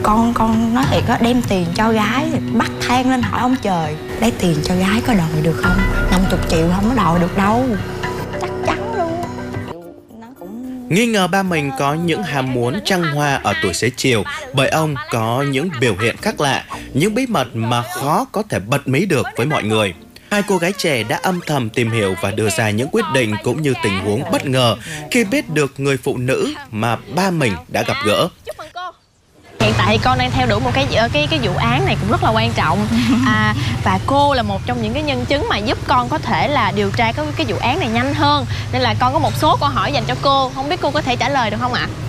con nói thiệt á, đem tiền cho gái bắt than lên hỏi ông trời, lấy tiền cho gái có đòi được không? 50 triệu không có đòi được đâu, chắc chắn luôn. Nó cũng Nghi ngờ ba mình có những ham muốn trăng hoa ở tuổi xế chiều bởi ông có những biểu hiện khác lạ, những bí mật mà khó có thể bật mí được với mọi người. Hai cô gái trẻ đã âm thầm tìm hiểu và đưa ra những quyết định cũng như tình huống bất ngờ khi biết được người phụ nữ mà ba mình đã gặp gỡ. Hiện tại thì con đang theo đuổi một cái vụ án này cũng rất là quan trọng, và cô là một trong những cái nhân chứng mà giúp con có thể là điều tra cái vụ án này nhanh hơn, nên là con có một số câu hỏi dành cho cô, không biết cô có thể trả lời được không ạ?